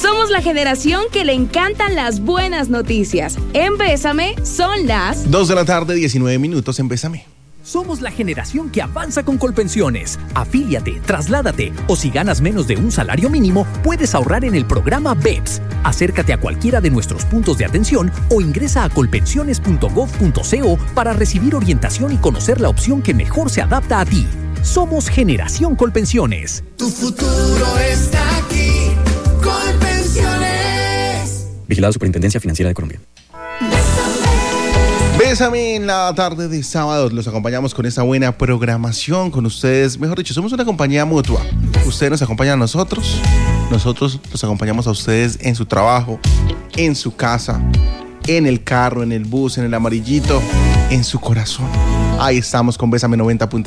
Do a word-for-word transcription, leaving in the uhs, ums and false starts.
Somos la generación que le encantan las buenas noticias. En Bésame son las dos de la tarde, diecinueve minutos en Bésame. Somos la generación que avanza con Colpensiones. Afíliate, trasládate o si ganas menos de un salario mínimo, puedes ahorrar en el programa B E P S. Acércate a cualquiera de nuestros puntos de atención o ingresa a colpensiones punto gov punto co para recibir orientación y conocer la opción que mejor se adapta a ti. Somos Generación Colpensiones. Tu futuro está aquí. Colpensiones. Vigilado Superintendencia Financiera de Colombia. Bésame en la tarde de sábado. Los acompañamos con esta buena programación con ustedes. Mejor dicho, somos una compañía mutua. Ustedes nos acompañan a nosotros. Nosotros los acompañamos a ustedes en su trabajo, en su casa, en el carro, en el bus, en el amarillito, en su corazón. Ahí estamos con Bésame noventa punto